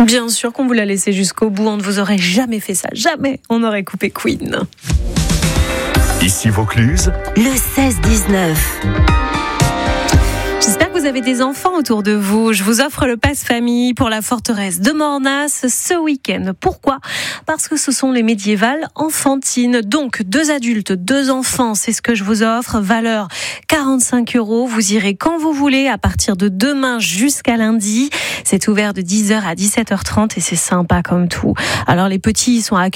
Bien sûr qu'on vous l'a laissé jusqu'au bout, on ne vous aurait jamais fait ça, jamais on aurait coupé Queen. Ici Vaucluse, le 16-19. J'espère que vous avez des enfants autour de vous. Je vous offre le pass famille pour la forteresse de Mornas ce week-end. Pourquoi ? Parce que ce sont les médiévales enfantines. Donc, 2 adultes, 2 enfants, c'est ce que je vous offre. Valeur 45 €. Vous irez quand vous voulez à partir de demain jusqu'à lundi. C'est ouvert de 10h à 17h30 et c'est sympa comme tout. Alors, les petits sont accueillis